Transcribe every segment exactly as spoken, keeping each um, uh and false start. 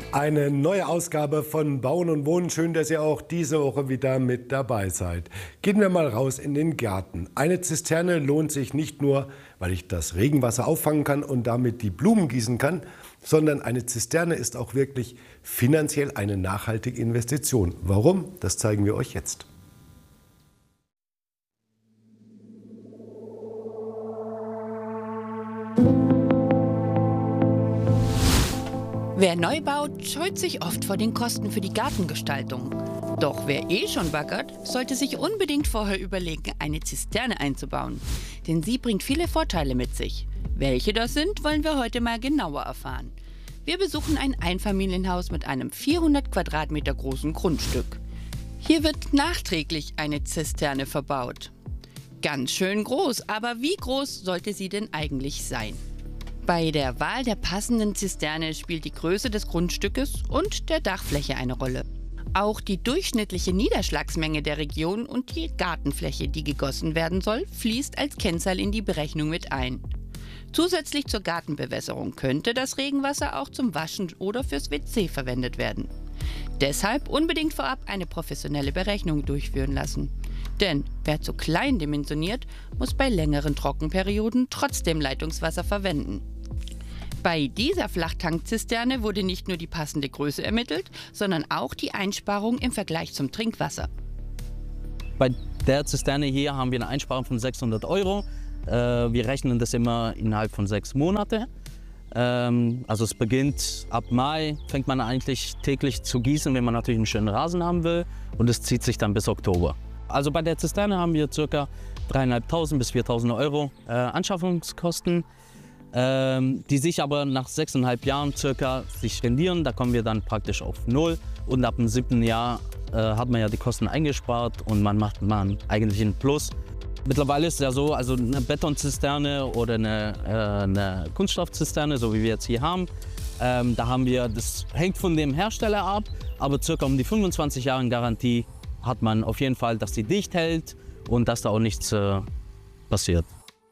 Eine neue Ausgabe von Bauen und Wohnen. Schön, dass ihr auch diese Woche wieder mit dabei seid. Gehen wir mal raus in den Garten. Eine Zisterne lohnt sich nicht nur, weil ich das Regenwasser auffangen kann und damit die Blumen gießen kann, sondern eine Zisterne ist auch wirklich finanziell eine nachhaltige Investition. Warum? Das zeigen wir euch jetzt. Wer neu baut, scheut sich oft vor den Kosten für die Gartengestaltung. Doch wer eh schon baggert, sollte sich unbedingt vorher überlegen, eine Zisterne einzubauen. Denn sie bringt viele Vorteile mit sich. Welche das sind, wollen wir heute mal genauer erfahren. Wir besuchen ein Einfamilienhaus mit einem vierhundert Quadratmeter großen Grundstück. Hier wird nachträglich eine Zisterne verbaut. Ganz schön groß, aber wie groß sollte sie denn eigentlich sein? Bei der Wahl der passenden Zisterne spielt die Größe des Grundstückes und der Dachfläche eine Rolle. Auch die durchschnittliche Niederschlagsmenge der Region und die Gartenfläche, die gegossen werden soll, fließt als Kennzahl in die Berechnung mit ein. Zusätzlich zur Gartenbewässerung könnte das Regenwasser auch zum Waschen oder fürs W C verwendet werden. Deshalb unbedingt vorab eine professionelle Berechnung durchführen lassen. Denn wer zu klein dimensioniert, muss bei längeren Trockenperioden trotzdem Leitungswasser verwenden. Bei dieser Flachtankzisterne wurde nicht nur die passende Größe ermittelt, sondern auch die Einsparung im Vergleich zum Trinkwasser. Bei der Zisterne hier haben wir eine Einsparung von sechshundert Euro. Wir rechnen das immer innerhalb von sechs Monaten. Also es beginnt ab Mai, fängt man eigentlich täglich zu gießen, wenn man natürlich einen schönen Rasen haben will. Und es zieht sich dann bis Oktober. Also bei der Zisterne haben wir ca. dreitausendfünfhundert bis viertausend Euro äh, Anschaffungskosten, ähm, die sich aber nach sechseinhalb Jahren circa sich rendieren. Da kommen wir dann praktisch auf Null und ab dem siebten Jahr äh, hat man ja die Kosten eingespart und man macht man eigentlich einen Plus. Mittlerweile ist es ja so, also eine Betonzisterne oder eine, äh, eine Kunststoffzisterne, so wie wir jetzt hier haben, ähm, da haben wir, das hängt von dem Hersteller ab, aber circa um die fünfundzwanzig Jahre Garantie hat man auf jeden Fall, dass sie dicht hält und dass da auch nichts äh, passiert.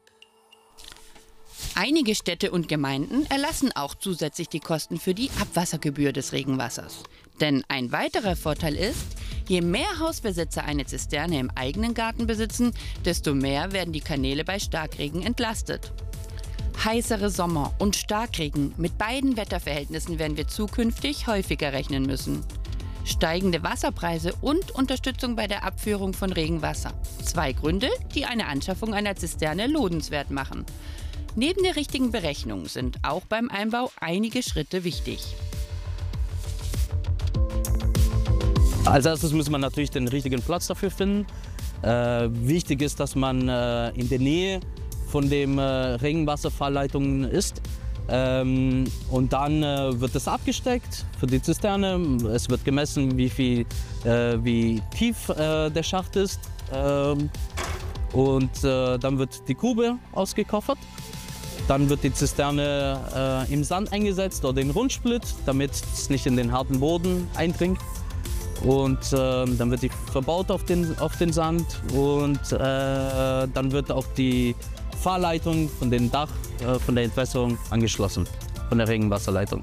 Einige Städte und Gemeinden erlassen auch zusätzlich die Kosten für die Abwassergebühr des Regenwassers. Denn ein weiterer Vorteil ist, je mehr Hausbesitzer eine Zisterne im eigenen Garten besitzen, desto mehr werden die Kanäle bei Starkregen entlastet. Heißere Sommer und Starkregen, mit beiden Wetterverhältnissen werden wir zukünftig häufiger rechnen müssen. Steigende Wasserpreise und Unterstützung bei der Abführung von Regenwasser. Zwei Gründe, die eine Anschaffung einer Zisterne lohnenswert machen. Neben der richtigen Berechnung sind auch beim Einbau einige Schritte wichtig. Als erstes muss man natürlich den richtigen Platz dafür finden. Äh, wichtig ist, dass man äh, in der Nähe von den äh, Regenwasserfahrleitungen ist. Ähm, und dann äh, wird es abgesteckt für die Zisterne. Es wird gemessen, wie, viel, äh, wie tief äh, der Schacht ist. Ähm, und äh, dann wird die Grube ausgekoffert. Dann wird die Zisterne äh, im Sand eingesetzt oder in Rundsplit, damit es nicht in den harten Boden eindringt. Und äh, dann wird die verbaut auf den, auf den Sand und äh, dann wird auch die Fahrleitung von dem Dach, äh, von der Entwässerung angeschlossen, von der Regenwasserleitung.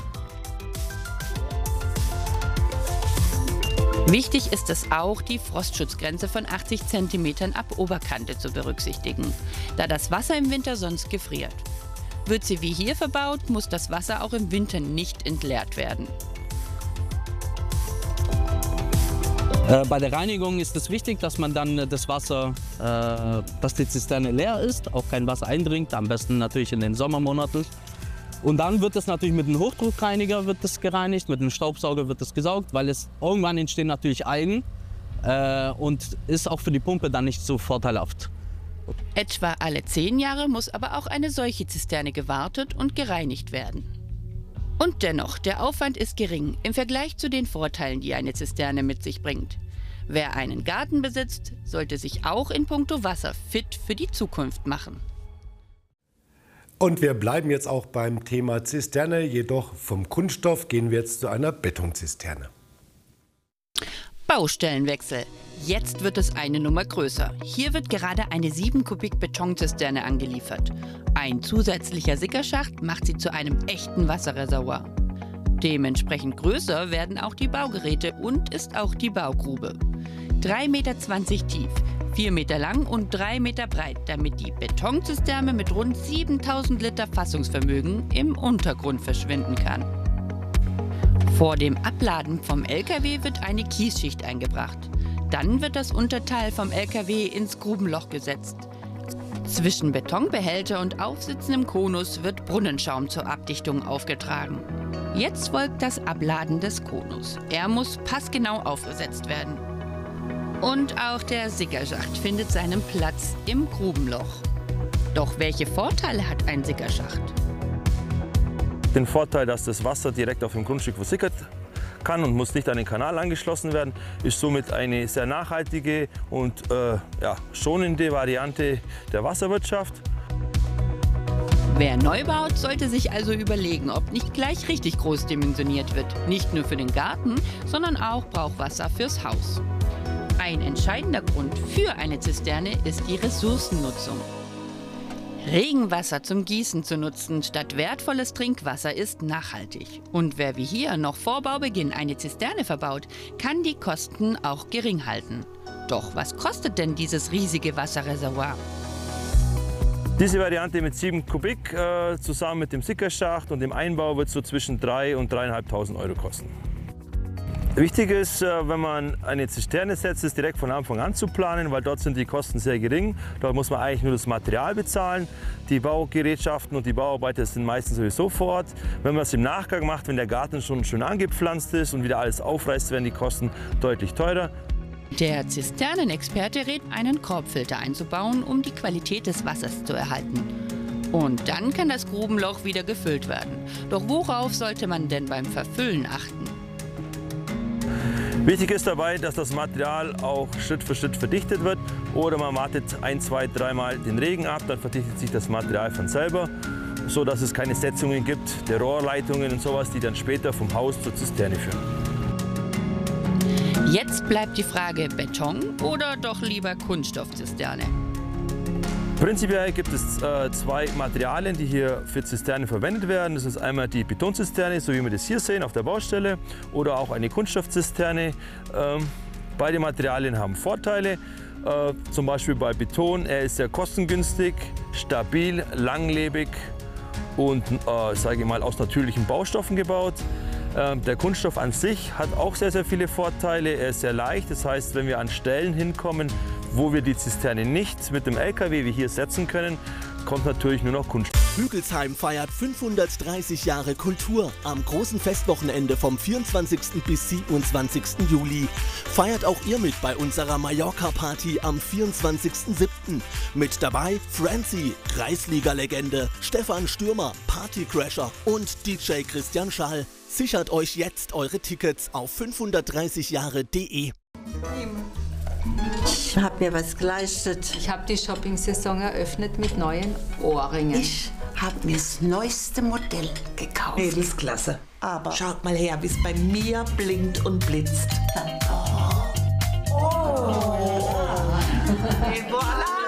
Wichtig ist es auch, die Frostschutzgrenze von achtzig Zentimetern ab Oberkante zu berücksichtigen, da das Wasser im Winter sonst gefriert. Wird sie wie hier verbaut, muss das Wasser auch im Winter nicht entleert werden. Äh, bei der Reinigung ist es wichtig, dass man dann das Wasser, äh, dass die Zisterne leer ist, auch kein Wasser eindringt, am besten natürlich in den Sommermonaten. Und dann wird es natürlich mit einem Hochdruckreiniger wird das gereinigt, mit einem Staubsauger wird es gesaugt, weil es irgendwann entstehen natürlich Algen äh, und ist auch für die Pumpe dann nicht so vorteilhaft. Etwa alle zehn Jahre muss aber auch eine solche Zisterne gewartet und gereinigt werden. Und dennoch, der Aufwand ist gering im Vergleich zu den Vorteilen, die eine Zisterne mit sich bringt. Wer einen Garten besitzt, sollte sich auch in puncto Wasser fit für die Zukunft machen. Und wir bleiben jetzt auch beim Thema Zisterne, jedoch vom Kunststoff gehen wir jetzt zu einer Betonzisterne. Baustellenwechsel. Jetzt wird es eine Nummer größer. Hier wird gerade eine sieben Kubik Betonzisterne angeliefert. Ein zusätzlicher Sickerschacht macht sie zu einem echten Wasserreservoir. Dementsprechend größer werden auch die Baugeräte und ist auch die Baugrube. drei Meter zwanzig tief, vier Meter lang und drei Meter breit, damit die Betonzisterne mit rund siebentausend Liter Fassungsvermögen im Untergrund verschwinden kann. Vor dem Abladen vom L K W wird eine Kiesschicht eingebracht. Dann wird das Unterteil vom L K W ins Grubenloch gesetzt. Zwischen Betonbehälter und aufsitzendem Konus wird Brunnenschaum zur Abdichtung aufgetragen. Jetzt folgt das Abladen des Konus. Er muss passgenau aufgesetzt werden. Und auch der Sickerschacht findet seinen Platz im Grubenloch. Doch welche Vorteile hat ein Sickerschacht? Den Vorteil, dass das Wasser direkt auf dem Grundstück versickert kann und muss nicht an den Kanal angeschlossen werden, ist somit eine sehr nachhaltige und äh, ja, schonende Variante der Wasserwirtschaft. Wer neu baut, sollte sich also überlegen, ob nicht gleich richtig groß dimensioniert wird. Nicht nur für den Garten, sondern auch Brauchwasser fürs Haus. Ein entscheidender Grund für eine Zisterne ist die Ressourcennutzung. Regenwasser zum Gießen zu nutzen statt wertvolles Trinkwasser ist nachhaltig. Und wer wie hier noch vor Baubeginn eine Zisterne verbaut, kann die Kosten auch gering halten. Doch was kostet denn dieses riesige Wasserreservoir? Diese Variante mit sieben Kubik äh, zusammen mit dem Sickerschacht und dem Einbau wird so zwischen drei und dreieinhalbtausend Euro kosten. Wichtig ist, wenn man eine Zisterne setzt, ist direkt von Anfang an zu planen, weil dort sind die Kosten sehr gering. Dort muss man eigentlich nur das Material bezahlen. Die Baugerätschaften und die Bauarbeiter sind meistens sowieso vor Ort. Wenn man es im Nachgang macht, wenn der Garten schon schön angepflanzt ist und wieder alles aufreißt, werden die Kosten deutlich teurer. Der Zisternenexperte rät, einen Korbfilter einzubauen, um die Qualität des Wassers zu erhalten. Und dann kann das Grubenloch wieder gefüllt werden. Doch worauf sollte man denn beim Verfüllen achten? Wichtig ist dabei, dass das Material auch Schritt für Schritt verdichtet wird oder man wartet ein, zwei, dreimal den Regen ab, dann verdichtet sich das Material von selber, so dass es keine Setzungen gibt, der Rohrleitungen und sowas, die dann später vom Haus zur Zisterne führen. Jetzt bleibt die Frage Beton oder doch lieber Kunststoffzisterne? Prinzipiell gibt es äh, zwei Materialien, die hier für Zisternen verwendet werden. Das ist einmal die Betonzisterne, so wie wir das hier sehen auf der Baustelle, oder auch eine Kunststoffzisterne. Ähm, beide Materialien haben Vorteile. Äh, zum Beispiel bei Beton, er ist sehr kostengünstig, stabil, langlebig und äh, sage ich mal, aus natürlichen Baustoffen gebaut. Äh, der Kunststoff an sich hat auch sehr, sehr viele Vorteile. Er ist sehr leicht, das heißt, wenn wir an Stellen hinkommen, wo wir die Zisterne nicht mit dem L K W wie hier setzen können, kommt natürlich nur noch Kunststoff. Hügelsheim feiert fünfhundertdreißig Jahre Kultur am großen Festwochenende vom vierundzwanzigsten bis siebenundzwanzigsten Juli. Feiert auch ihr mit bei unserer Mallorca-Party am vierundzwanzigsten siebten Mit dabei Francie, Kreisliga-Legende, Stefan Stürmer, Partycrasher und D J Christian Schall. Sichert euch jetzt eure Tickets auf fünfhundertdreißig Jahre punkt de. Ich habe mir was geleistet. Ich habe die Shopping-Saison eröffnet mit neuen Ohrringen. Ich habe mir das neueste Modell gekauft. Mädelsklasse. Aber schaut mal her, wie es bei mir blinkt und blitzt.